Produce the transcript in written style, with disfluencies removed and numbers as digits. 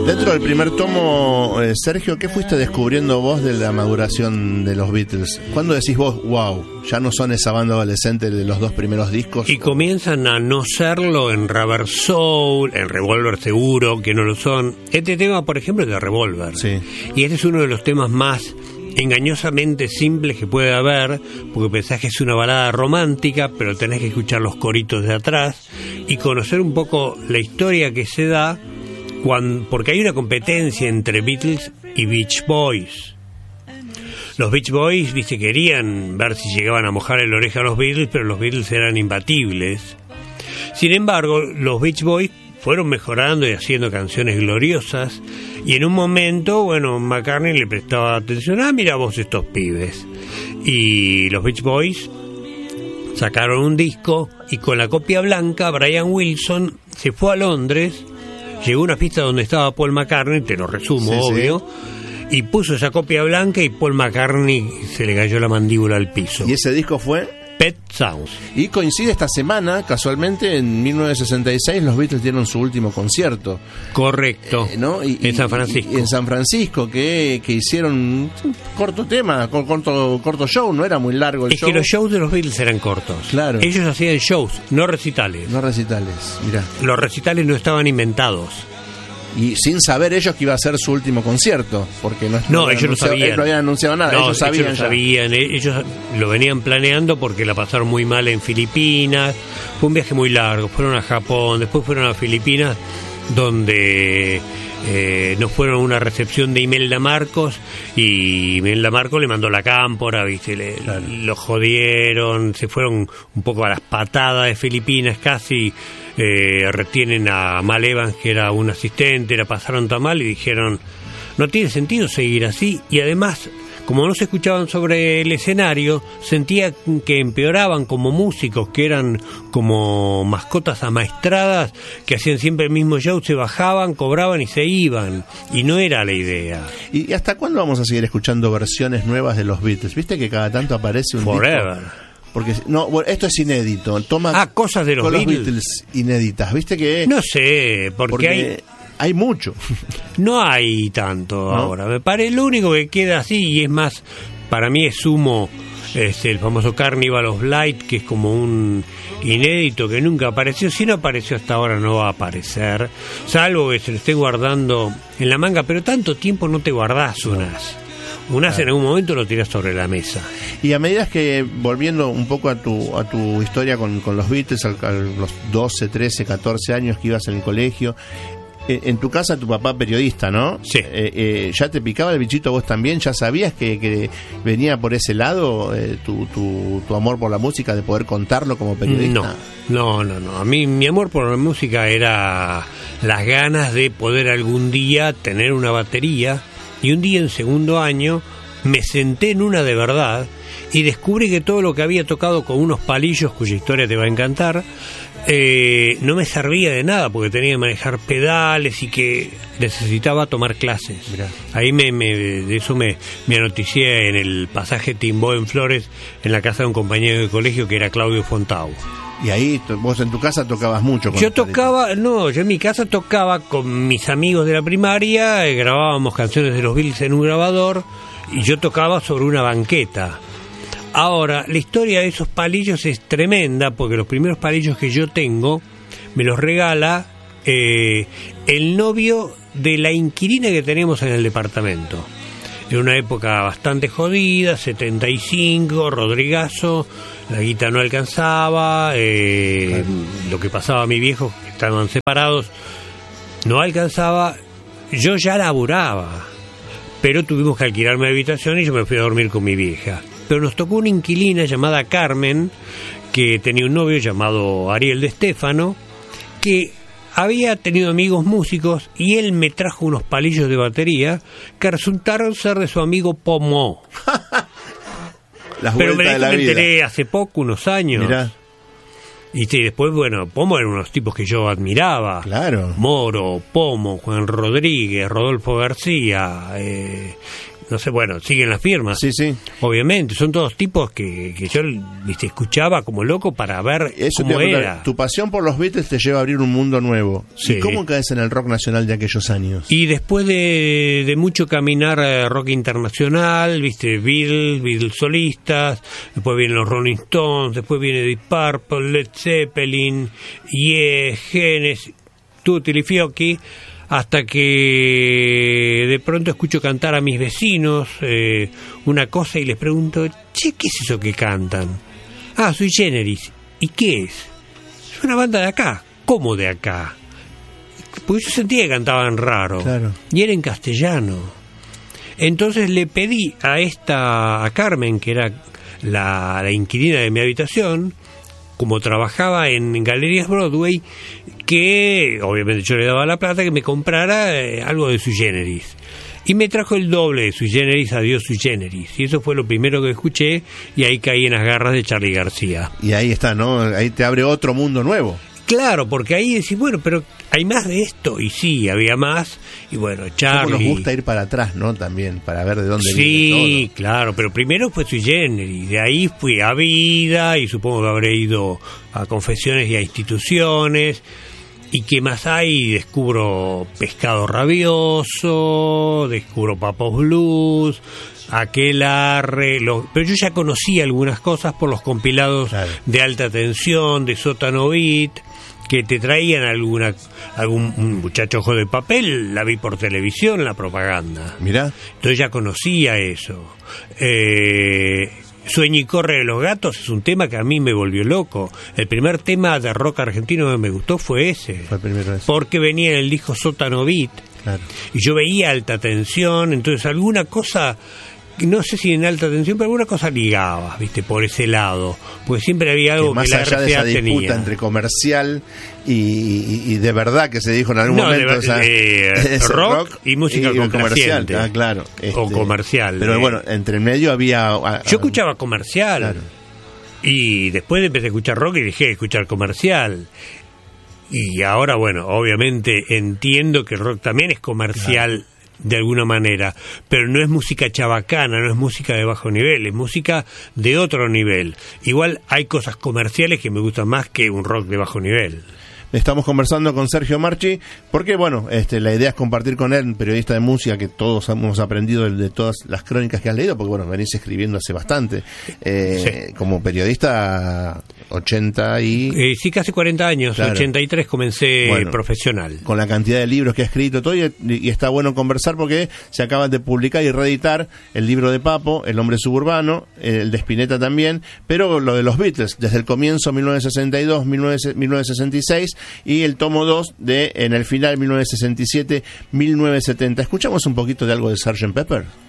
Dentro del primer tomo, Sergio, ¿qué fuiste descubriendo vos de la maduración de los Beatles? ¿Cuándo decís vos, wow, ya no son esa banda adolescente de los dos primeros discos? Y comienzan a no serlo en Rubber Soul, en Revolver seguro, que no lo son. Este tema, por ejemplo, es de Revolver. Sí. Y este es uno de los temas más engañosamente simples que puede haber, porque pensás que es una balada romántica, pero tenés que escuchar los coritos de atrás y conocer un poco la historia que se da porque hay una competencia entre Beatles y Beach Boys. Los Beach Boys, viste, querían ver si llegaban a mojar la oreja a los Beatles, pero los Beatles eran imbatibles. Sin embargo, los Beach Boys fueron mejorando y haciendo canciones gloriosas, y en un momento, bueno, McCartney le prestaba atención, mira vos estos pibes. Y los Beach Boys sacaron un disco, y con la copia blanca, Brian Wilson se fue a Londres, llegó a una pista donde estaba Paul McCartney, te lo resumo, sí, obvio, sí. Y puso esa copia blanca y Paul McCartney se le cayó la mandíbula al piso. ¿Y ese disco fue? Pet Sounds. Y coincide esta semana, casualmente, en 1966 los Beatles dieron su último concierto. Correcto. ¿No? En San Francisco. En San Francisco, que hicieron un corto tema, corto show, no era muy largo el show. Es que los shows de los Beatles eran cortos. Claro. Ellos hacían shows, no recitales. No recitales, mirá. Los recitales no estaban inventados. Y sin saber ellos que iba a ser su último concierto, porque ellos no sabían. No habían anunciado nada, no, ellos sabían. Ellos sabían, ellos lo venían planeando porque la pasaron muy mal en Filipinas. Fue un viaje muy largo, fueron a Japón, después fueron a Filipinas, donde nos fueron a una recepción de Imelda Marcos, y Imelda Marcos le mandó la cámpora, ¿viste? Claro. Lo jodieron, se fueron un poco a las patadas de Filipinas, casi retienen a Mal Evans, que era un asistente, la pasaron tan mal y dijeron, no tiene sentido seguir así, y además, como no se escuchaban sobre el escenario, sentía que empeoraban como músicos, que eran como mascotas amaestradas, que hacían siempre el mismo show, se bajaban, cobraban y se iban, y no era la idea. ¿Y hasta cuándo vamos a seguir escuchando versiones nuevas de los Beatles? ¿Viste que cada tanto aparece un Forever. disco? Porque no, bueno, esto es inédito. Toma cosas de los Beatles inéditas, ¿viste que? No sé, porque hay mucho. No hay tanto ahora. Me parece lo único que queda así, y es más, para mí es sumo, el famoso Carnival of Light, que es como un inédito que nunca apareció. Si no apareció hasta ahora, no va a aparecer, salvo que se lo esté guardando en la manga, pero tanto tiempo no te guardás unas claro. En algún momento lo tiras sobre la mesa. Y a medida que, volviendo un poco a tu historia con los Beatles, a los 12, 13, 14 años que ibas en el colegio, en tu casa tu papá periodista, ¿no? Sí. ¿Ya te picaba el bichito vos también? ¿Ya sabías que venía por ese lado tu amor por la música, de poder contarlo como periodista? No. A mí mi amor por la música era las ganas de poder algún día tener una batería. Y un día en segundo año me senté en una de verdad y descubrí que todo lo que había tocado con unos palillos, cuya historia te va a encantar, no me servía de nada, porque tenía que manejar pedales y que necesitaba tomar clases. Mirá. Ahí de eso me anoticié en el pasaje Timbó en Flores, en la casa de un compañero de colegio que era Claudio Fontau. Y ahí vos en tu casa tocabas mucho. Yo en mi casa tocaba con mis amigos de la primaria, grabábamos canciones de los Beatles en un grabador, y yo tocaba sobre una banqueta. Ahora, la historia de esos palillos es tremenda, porque los primeros palillos que yo tengo me los regala el novio de la inquilina que teníamos en el departamento. En una época bastante jodida, 75, Rodrigazo, la guita no alcanzaba, claro. Lo que pasaba a mi viejo, que estaban separados, no alcanzaba, yo ya laburaba, pero tuvimos que alquilar mi habitación y yo me fui a dormir con mi vieja. Pero nos tocó una inquilina llamada Carmen, que tenía un novio llamado Ariel de Stefano, que había tenido amigos músicos, y él me trajo unos palillos de batería que resultaron ser de su amigo Pomó. Pero me enteré hace poco, unos años. Mirá. Y después, bueno, Pomo eran unos tipos que yo admiraba. Claro. Moro, Pomo, Juan Rodríguez, Rodolfo García, no sé, bueno, siguen las firmas. Sí, sí. Obviamente, son todos tipos que yo, viste, escuchaba como loco para ver Eso cómo era. Tu pasión por los Beatles te lleva a abrir un mundo nuevo. Sí. ¿Y cómo caes en el rock nacional de aquellos años? Y después de mucho caminar rock internacional, viste, Beatles solistas, después vienen los Rolling Stones, después viene Deep Purple, Led Zeppelin, Yes, Genesis, Tutti Frutti, hasta que de pronto escucho cantar a mis vecinos una cosa y les pregunto, che, ¿qué es eso que cantan? Ah, Sui Generis. ¿Y qué es? Es una banda de acá. ¿Cómo de acá? Porque yo sentía que cantaban raro. Claro. Y era en castellano. Entonces le pedí a Carmen, que era la inquilina de mi habitación, como trabajaba en Galerías Broadway, que obviamente yo le daba la plata, que me comprara algo de Sui Generis. Y me trajo el doble de Sui Generis, Adiós Sui Generis. Y eso fue lo primero que escuché, y ahí caí en las garras de Charly García. Y ahí está, ¿no? Ahí te abre otro mundo nuevo. Claro, porque ahí decís, bueno, pero hay más de esto. Y sí, había más. Y bueno, Charly... Como nos gusta ir para atrás, ¿no? También, para ver de dónde viene Sí, todo. claro, pero primero fue Sui Generis. De ahí fui a Vida, y supongo que habré ido a Confesiones y a Instituciones. ¿Y qué más hay? Descubro Pescado Rabioso, descubro Papos Blues, Aquelarre, pero yo ya conocía algunas cosas por los compilados, claro, de Alta Tensión, de Sótano Beat, que te traían algún muchacho ojo de papel, la vi por televisión, la propaganda. Mirá. Entonces ya conocía eso. Sueño y corre de los gatos es un tema que a mí me volvió loco. El primer tema de rock argentino que me gustó fue ese. Fue el primero ese. Porque venía en el disco Sótano Beat. Claro. Y yo veía Alta Tensión, entonces alguna cosa, no sé si en Alta Tensión, pero alguna cosa ligaba, viste, por ese lado. Porque siempre había algo que más la allá de esa disputa tenía entre comercial y de verdad, que se dijo en algún momento, rock y música comercial. Ah, claro. O comercial. Pero bueno, entre medio había... Yo escuchaba comercial. Claro. Y después empecé a escuchar rock y dejé de escuchar comercial. Y ahora, bueno, obviamente entiendo que el rock también es comercial, claro, de alguna manera, pero no es música chabacana, no es música de bajo nivel, es música de otro nivel. Igual hay cosas comerciales que me gustan más que un rock de bajo nivel. Estamos conversando con Sergio Marchi, porque bueno, la idea es compartir con él, un periodista de música que todos hemos aprendido de todas las crónicas que has leído, porque bueno, venís escribiendo hace bastante. Sí. Como periodista 80 y... sí, casi 40 años, claro. 83 comencé, bueno, profesional. Con la cantidad de libros que ha escrito todo, y está bueno conversar porque se acaban de publicar y reeditar el libro de Papo, El hombre suburbano, el de Spinetta también, pero lo de los Beatles, desde el comienzo, 1962, 1966, y el tomo 2 de En el final, 1967-1970. ¿Escuchamos un poquito de algo de Sgt. Pepper?